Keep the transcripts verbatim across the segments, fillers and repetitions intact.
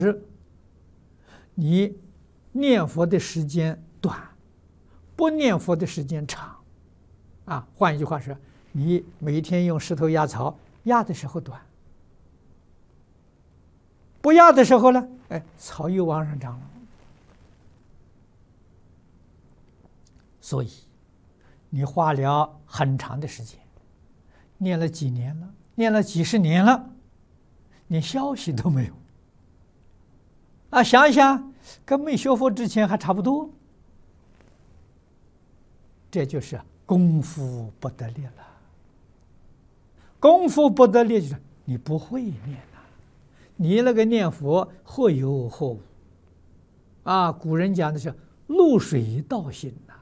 你念佛的时间短，不念佛的时间长，啊，换一句话说，你每天用石头压草，压的时候短，不压的时候呢，哎，草又往上长了。所以，你花了很长的时间，念了几年了，念了几十年了，连消息都没有。啊，想一想，跟没学佛之前还差不多。这就是功夫不得力了。功夫不得力，就是你不会念呐，你那个念佛或有或无。啊，古人讲的是露水道心呐。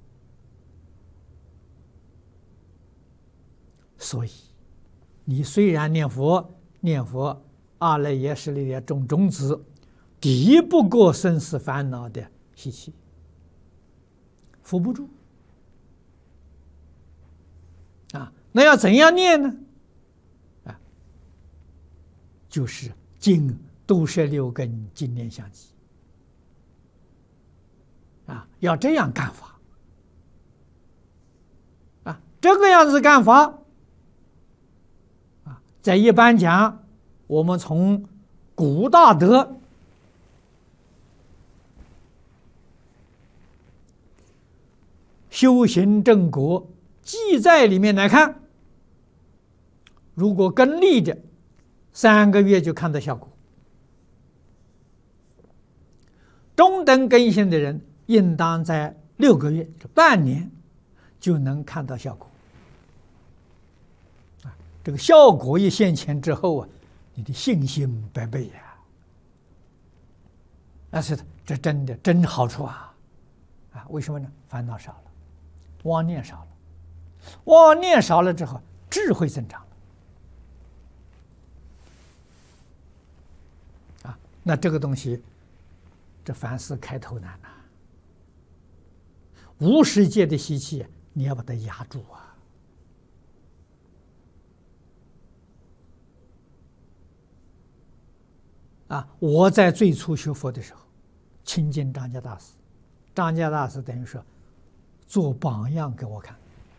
所以，你虽然念佛，念佛阿赖耶识里的种种子，抵不过生死烦恼的习气，扶不住。啊，那要怎样念呢？啊，就是经都摄六根，经念相继。啊，要这样干法。啊，这个样子干法。在一般讲，我们从古大德修行正果记载里面来看，如果跟立的，三个月就看到效果；中等根性的人，应当在六个月，半年就能看到效果。这个效果一现前之后啊，你的信心百倍呀！啊，是的，这真的真好处啊！啊，为什么呢？烦恼少了，妄念少了，妄念少了之后，智慧增长了。啊，那这个东西，这凡事开头难呐、啊。无世界的习气，你要把它压住啊！啊！我在最初学佛的时候，亲近张家大师，张家大师等于说做榜样给我看。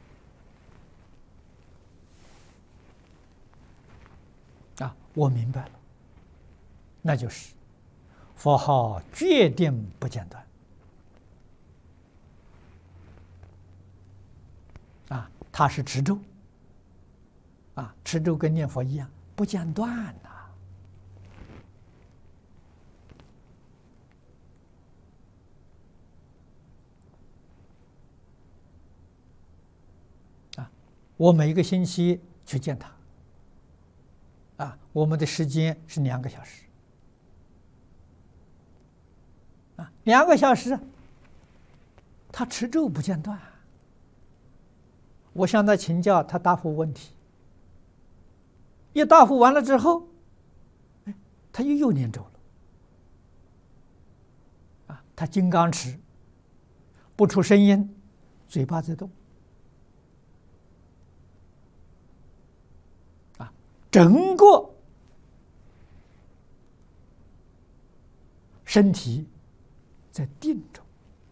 啊，我明白了，那就是佛号决定不间断。啊，他是持咒。啊，持咒跟念佛一样，不间断呐。我每一个星期去见他，啊，我们的时间是两个小时，啊，两个小时，他持咒不间断。我向他请教，他答复问题，一答复完了之后，哎，他又又念咒了，啊，他金刚持，不出声音，嘴巴在动。整个身体在定中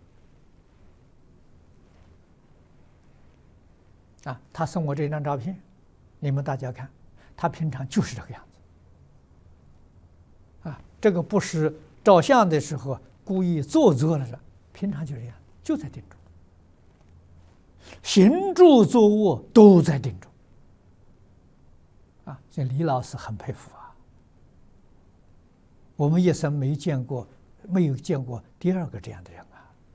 啊！他送我这张照片，你们大家看，他平常就是这个样子啊！这个不是照相的时候故意做作了的，平常就这样，就在定中，行住坐卧都在定中。啊，这李老师很佩服啊！我们一生没见过，没有见过第二个这样的人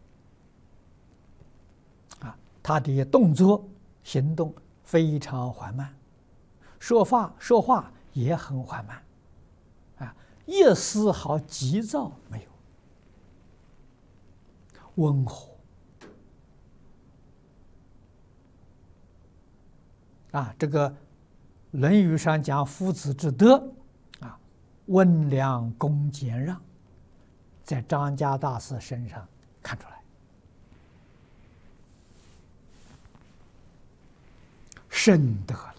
啊！啊，他的动作、行动非常缓慢，说话说话也很缓慢，啊，一丝毫急躁没有，温和。啊，这个。《论语》上讲夫子之德，啊，温良恭俭让，在张家大师身上看出来，深得了。